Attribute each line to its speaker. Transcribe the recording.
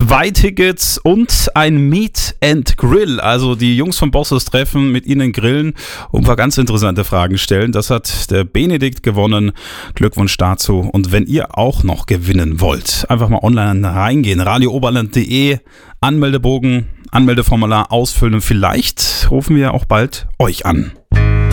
Speaker 1: 2 Tickets und ein Meet and Grill. Also die Jungs von Bosses treffen, mit ihnen grillen und ein paar ganz interessante Fragen stellen. Das hat der Benedikt gewonnen. Glückwunsch dazu. Und wenn ihr auch noch gewinnen wollt, einfach mal online reingehen. radiooberland.de, Anmeldebogen, Anmeldeformular ausfüllen. Vielleicht rufen wir auch bald euch an.